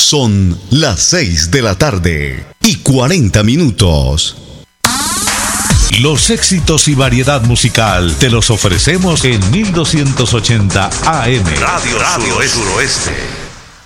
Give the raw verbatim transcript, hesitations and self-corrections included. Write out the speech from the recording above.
Son las seis de la tarde y cuarenta minutos. Los éxitos y variedad musical te los ofrecemos en mil doscientos ochenta A M. Radio, Radio Suroeste.